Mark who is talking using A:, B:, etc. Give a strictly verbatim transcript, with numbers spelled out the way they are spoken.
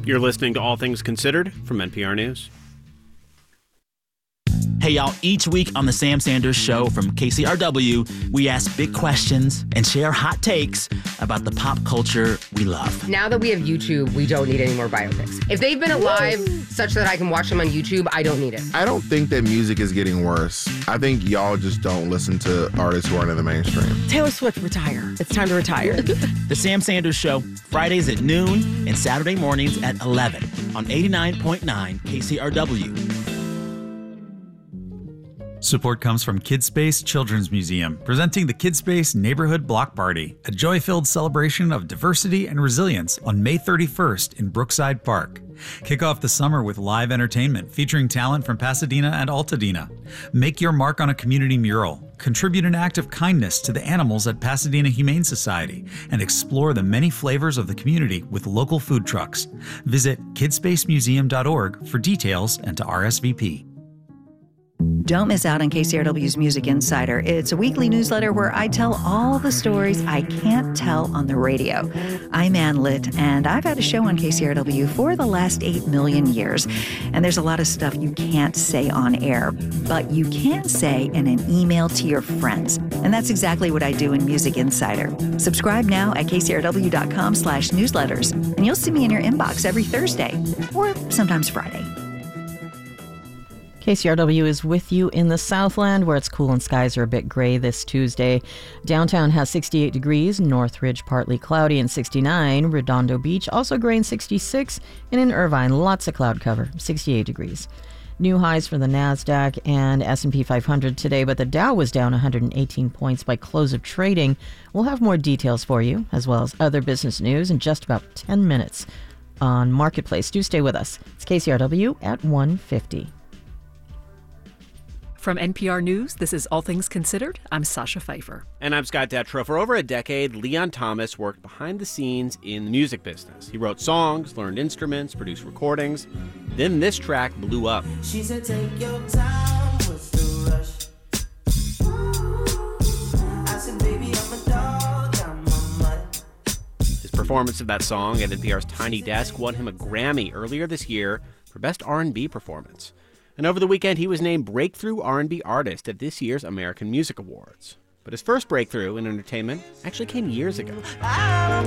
A: You're listening to All Things Considered from N P R News.
B: Hey, y'all, each week on The Sam Sanders Show from K C R W, we ask big questions and share hot takes about the pop culture we love.
C: Now that we have YouTube, we don't need any more biopics. If they've been alive such that I can watch them on YouTube, I don't need it.
D: I don't think that music is getting worse. I think y'all just don't listen to artists who aren't in the mainstream.
E: Taylor Swift, retire. It's time to retire.
B: The Sam Sanders Show, Fridays at noon and Saturday mornings at eleven on eighty-nine point nine K C R W.
F: Support comes from KidSpace Children's Museum, presenting the KidSpace Neighborhood Block Party, a joy-filled celebration of diversity and resilience on May thirty-first in Brookside Park. Kick off the summer with live entertainment featuring talent from Pasadena and Altadena. Make your mark on a community mural, contribute an act of kindness to the animals at Pasadena Humane Society, and explore the many flavors of the community with local food trucks. Visit kidspace museum dot org for details and to R S V P.
G: Don't miss out on K C R W's Music Insider. It's a weekly newsletter where I tell all the stories I can't tell on the radio. I'm Ann Litt, and I've had a show on K C R W for the last eight million years. And there's a lot of stuff you can't say on air, but you can say in an email to your friends. And that's exactly what I do in Music Insider. Subscribe now at kcrw.com slash newsletters, and you'll see me in your inbox every Thursday, or sometimes Friday.
H: K C R W is with you in the Southland, where it's cool and skies are a bit gray this Tuesday. Downtown has sixty-eight degrees, Northridge partly cloudy and sixty-nine, Redondo Beach also gray and sixty-six, and in Irvine lots of cloud cover, sixty-eight degrees. New highs for the NASDAQ and S and P five hundred today, but the Dow was down one hundred eighteen points by close of trading. We'll have more details for you, as well as other business news in just about ten minutes on Marketplace. Do stay with us. It's K C R W at one fifty.
I: From N P R News, this is All Things Considered. I'm Sasha Pfeiffer.
A: And I'm Scott Detrow. For over a decade, Leon Thomas worked behind the scenes in the music business. He wrote songs, learned instruments, produced recordings. Then this track blew up.
J: She said, take your time, what's the rush? I said, baby, I'm a dog, I'm a mutt.
A: His performance of that song at N P R's Tiny Desk won him a Grammy earlier this year for Best R and B Performance. And over the weekend, he was named Breakthrough R and B Artist at this year's American Music Awards. But his first breakthrough in entertainment actually came years ago.